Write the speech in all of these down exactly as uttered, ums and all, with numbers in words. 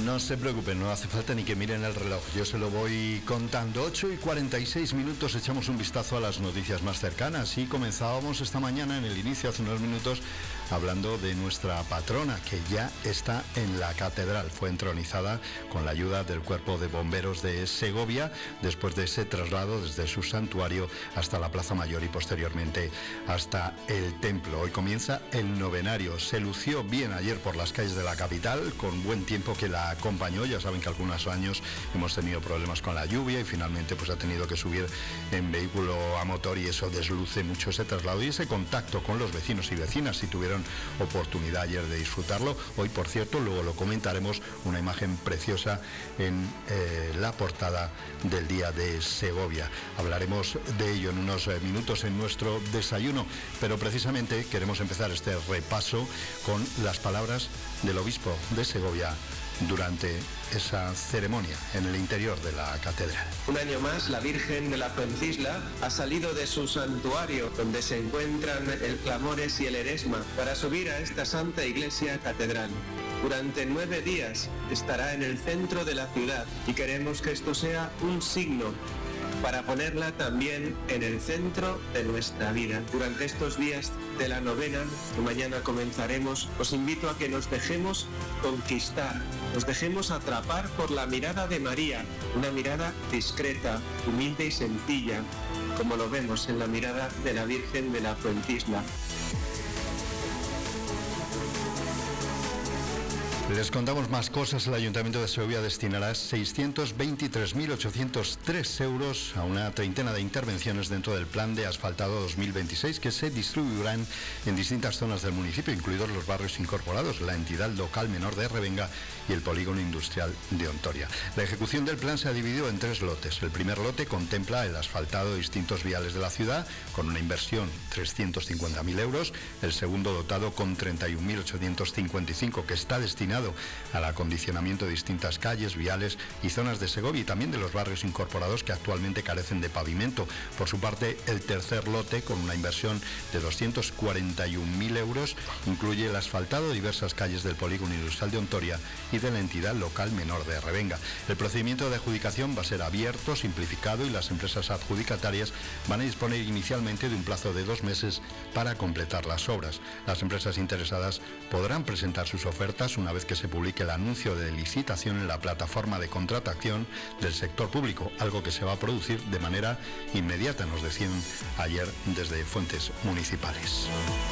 No se preocupen, no hace falta ni que miren el reloj, yo se lo voy contando. Ocho y cuarenta y seis minutos, echamos un vistazo a las noticias más cercanas y comenzábamos esta mañana en el inicio, hace unos minutos, hablando de nuestra patrona, que ya está en la catedral. Fue entronizada con la ayuda del Cuerpo de Bomberos de Segovia, después de ese traslado desde su santuario hasta la Plaza Mayor y posteriormente hasta el templo. Hoy comienza el novenario. Se lució bien ayer por las calles de la capital, con buen tiempo que la acompañó. Ya saben que algunos años hemos tenido problemas con la lluvia y finalmente pues ha tenido que subir en vehículo a motor, y eso desluce mucho ese traslado y ese contacto con los vecinos y vecinas, si tuvieron oportunidad ayer de disfrutarlo. Hoy, por cierto, luego lo comentaremos, una imagen preciosa en eh, la portada del Día de Segovia. Hablaremos de ello en unos eh, minutos en nuestro desayuno, pero precisamente queremos empezar este repaso con las palabras del obispo de Segovia durante esa ceremonia en el interior de la catedral. Un año más, la Virgen de la Fuencisla ha salido de su santuario, donde se encuentran el Clamores y el Eresma, para subir a esta santa iglesia catedral. Durante nueve días estará en el centro de la ciudad y queremos que esto sea un signo para ponerla también en el centro de nuestra vida. Durante estos días de la novena, que mañana comenzaremos, os invito a que nos dejemos conquistar, nos dejemos atrapar por la mirada de María, una mirada discreta, humilde y sencilla, como lo vemos en la mirada de la Virgen de la Fuencisla. Les contamos más cosas. El Ayuntamiento de Segovia destinará seiscientos veintitrés mil ochocientos tres euros a una treintena de intervenciones dentro del Plan de Asfaltado dos mil veintiséis, que se distribuirán en distintas zonas del municipio, incluidos los barrios incorporados, la entidad local menor de Revenga y el polígono industrial de Ontoria. La ejecución del plan se ha dividido en tres lotes. El primer lote contempla el asfaltado de distintos viales de la ciudad, con una inversión de trescientos cincuenta mil euros. El segundo dotado con treinta y un mil ochocientos cincuenta y cinco, que está destinado al acondicionamiento de distintas calles, viales y zonas de Segovia, y también de los barrios incorporados que actualmente carecen de pavimento. Por su parte, el tercer lote, con una inversión de doscientos cuarenta y un mil euros, incluye el asfaltado de diversas calles del polígono industrial de Ontoria y de la entidad local menor de Revenga. El procedimiento de adjudicación va a ser abierto, simplificado, y las empresas adjudicatarias van a disponer inicialmente de un plazo de dos meses para completar las obras. Las empresas interesadas podrán presentar sus ofertas una vez que se publique el anuncio de licitación en la plataforma de contratación del sector público, algo que se va a producir de manera inmediata, nos decían ayer desde fuentes municipales.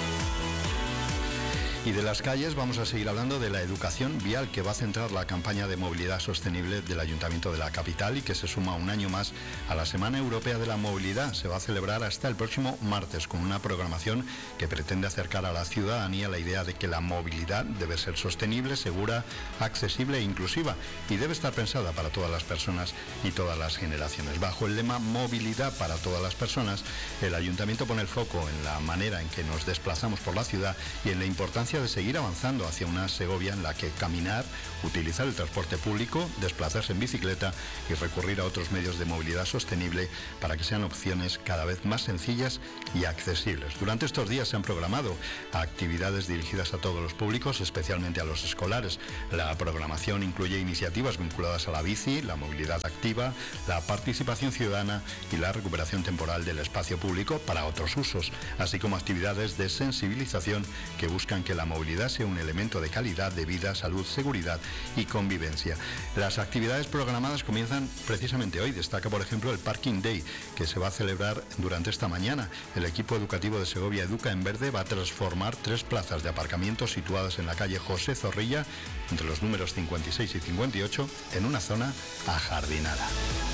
Y de las calles vamos a seguir hablando de la educación vial, que va a centrar la campaña de movilidad sostenible del Ayuntamiento de la capital y que se suma un año más a la Semana Europea de la Movilidad. Se va a celebrar hasta el próximo martes, con una programación que pretende acercar a la ciudadanía la idea de que la movilidad debe ser sostenible, segura, accesible e inclusiva, y debe estar pensada para todas las personas y todas las generaciones. Bajo el lema Movilidad para todas las personas, el Ayuntamiento pone el foco en la manera en que nos desplazamos por la ciudad y en la importancia de seguir avanzando hacia una Segovia en la que caminar, utilizar el transporte público, desplazarse en bicicleta y recurrir a otros medios de movilidad sostenible para que sean opciones cada vez más sencillas y accesibles. Durante estos días se han programado actividades dirigidas a todos los públicos, especialmente a los escolares. La programación incluye iniciativas vinculadas a la bici, la movilidad activa, la participación ciudadana y la recuperación temporal del espacio público para otros usos, así como actividades de sensibilización que buscan que la movilidad sea un elemento de calidad de vida, salud, seguridad y convivencia. Las actividades programadas comienzan precisamente hoy. Destaca, por ejemplo, el Parking Day, que se va a celebrar durante esta mañana. El equipo educativo de Segovia Educa en Verde va a transformar tres plazas de aparcamiento situadas en la calle José Zorrilla, entre los números cincuenta y seis y cincuenta y ocho, en una zona ajardinada.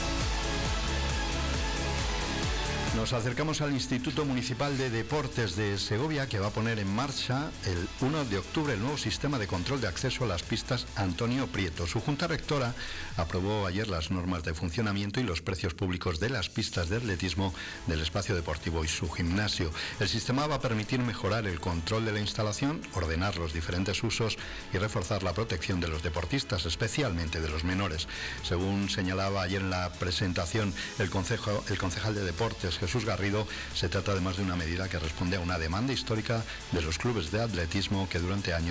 Nos acercamos al Instituto Municipal de Deportes de Segovia, que va a poner en marcha el uno de octubre el nuevo sistema de control de acceso a las pistas Antonio Prieto. Su Junta Rectora aprobó ayer las normas de funcionamiento y los precios públicos de las pistas de atletismo del espacio deportivo y su gimnasio. El sistema va a permitir mejorar el control de la instalación, ordenar los diferentes usos y reforzar la protección de los deportistas, especialmente de los menores. Según señalaba ayer en la presentación el, concejo, el concejal de Deportes, Jesús Garrido, se trata además de una medida que responde a una demanda histórica de los clubes de atletismo que durante años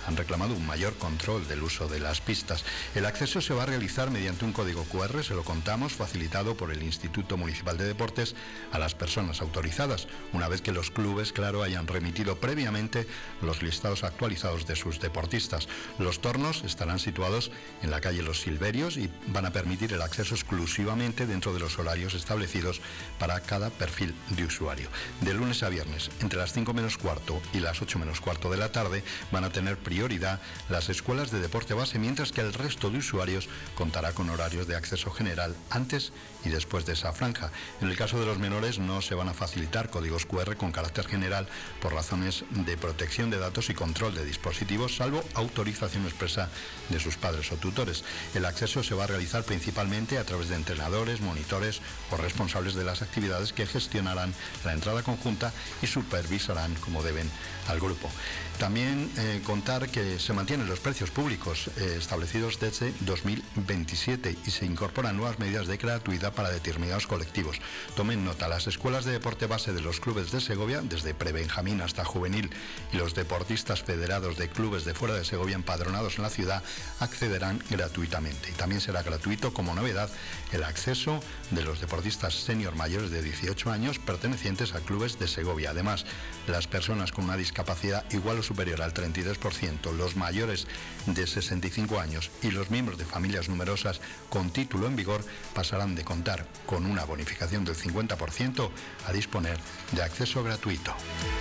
han reclamado un mayor control del uso de las pistas. El acceso se va a realizar mediante un código cu erre, se lo contamos, facilitado por el Instituto Municipal de Deportes a las personas autorizadas, una vez que los clubes, claro, hayan remitido previamente los listados actualizados de sus deportistas. Los tornos estarán situados en la calle Los Silverios y van a permitir el acceso exclusivamente dentro de los horarios establecidos para cada perfil de usuario. De lunes a viernes, entre las cinco menos cuarto y las ocho menos cuarto de la tarde, van a tener prioridad las escuelas de deporte base, mientras que el resto de usuarios contará con horarios de acceso general antes y después de esa franja. En el caso de los menores no se van a facilitar códigos cu erre con carácter general por razones de protección de datos y control de dispositivos, salvo autorización expresa de sus padres o tutores. El acceso se va a realizar principalmente a través de entrenadores, monitores o responsables de las actividades que gestionarán la entrada conjunta y supervisarán como deben al grupo. También eh, contar que se mantienen los precios públicos eh, establecidos desde dos mil veintisiete y se incorporan nuevas medidas de gratuidad para determinados colectivos. Tomen nota, las escuelas de deporte base de los clubes de Segovia, desde prebenjamín hasta juvenil, y los deportistas federados de clubes de fuera de Segovia empadronados en la ciudad accederán gratuitamente. Y también será gratuito, como novedad, el acceso de los deportistas senior mayores de dieciocho años pertenecientes a clubes de Segovia. Además, las personas con una discapacidad igual o superior al treinta y tres por ciento, los mayores de sesenta y cinco años y los miembros de familias numerosas con título en vigor pasarán de contar con una bonificación del cincuenta por ciento a disponer de acceso gratuito.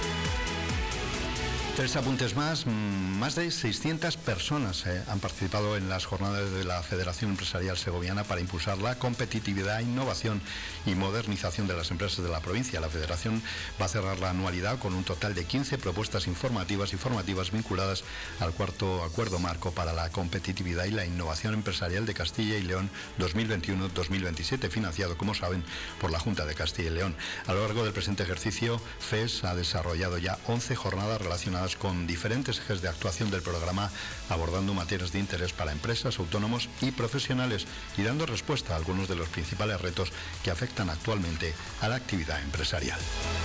Tres apuntes más. Más de seiscientas personas eh, han participado en las jornadas de la Federación Empresarial Segoviana para impulsar la competitividad, innovación y modernización de las empresas de la provincia. La Federación va a cerrar la anualidad con un total de quince propuestas informativas y formativas vinculadas al cuarto Acuerdo Marco para la Competitividad y la Innovación Empresarial de Castilla y León dos mil veintiuno dos mil veintisiete, financiado, como saben, por la Junta de Castilla y León. A lo largo del presente ejercicio, F E S ha desarrollado ya once jornadas relacionadas con diferentes ejes de actuación del programa, abordando materias de interés para empresas, autónomos y profesionales y dando respuesta a algunos de los principales retos que afectan actualmente a la actividad empresarial.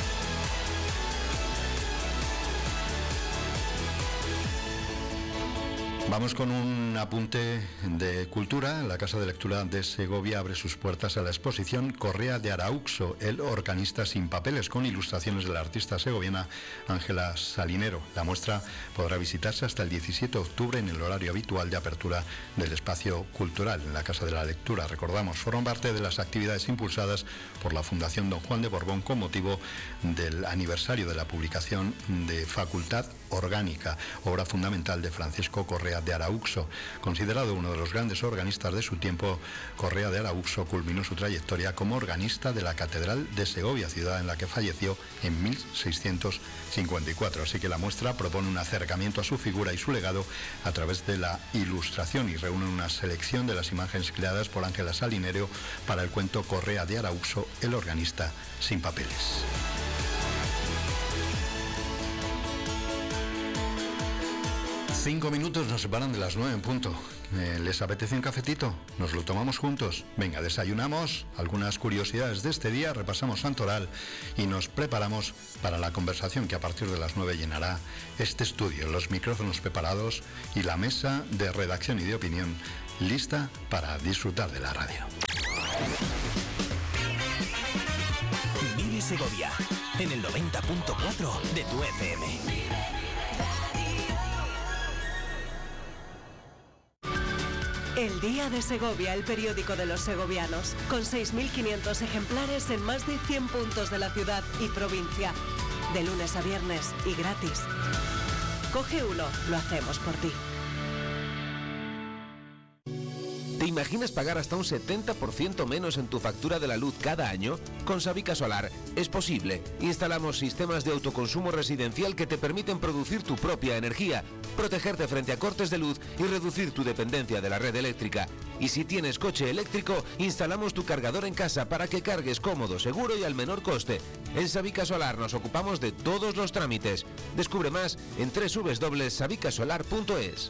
Vamos con un apunte de cultura. La Casa de Lectura de Segovia abre sus puertas a la exposición Correa de Arauxo, el organista sin papeles, con ilustraciones de la artista segoviana Ángela Salinero. La muestra podrá visitarse hasta el diecisiete de octubre en el horario habitual de apertura del espacio cultural en la Casa de la Lectura. Recordamos, forman parte de las actividades impulsadas por la Fundación Don Juan de Borbón con motivo del aniversario de la publicación de Facultad Orgánica, obra fundamental de Francisco Correa de Arauxo. Considerado uno de los grandes organistas de su tiempo, Correa de Arauxo culminó su trayectoria como organista de la Catedral de Segovia, ciudad en la que falleció en mil seiscientos cincuenta y cuatro. Así que la muestra propone un acercamiento a su figura y su legado a través de la ilustración y reúne una selección de las imágenes creadas por Ángela Salinero para el cuento Correa de Arauxo, el organista sin papeles. Cinco minutos nos separan de las nueve en punto. Eh, ¿Les apetece un cafetito? ¿Nos lo tomamos juntos? Venga, desayunamos, algunas curiosidades de este día, repasamos Santoral y nos preparamos para la conversación que a partir de las nueve llenará este estudio, los micrófonos preparados y la mesa de redacción y de opinión lista para disfrutar de la radio. Vive Segovia, en el noventa punto cuatro de tu F M. El Día de Segovia, el periódico de los segovianos, con seis mil quinientos ejemplares en más de cien puntos de la ciudad y provincia, de lunes a viernes y gratis. Coge uno, lo hacemos por ti. ¿Te imaginas pagar hasta un setenta por ciento menos en tu factura de la luz cada año? Con Sabica Solar es posible. Instalamos sistemas de autoconsumo residencial que te permiten producir tu propia energía, protegerte frente a cortes de luz y reducir tu dependencia de la red eléctrica. Y si tienes coche eléctrico, instalamos tu cargador en casa para que cargues cómodo, seguro y al menor coste. En Sabica Solar nos ocupamos de todos los trámites. Descubre más en doble u doble u doble u punto sabica solar punto es.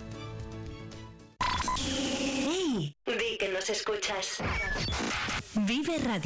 Di que nos escuchas. Vive Radio.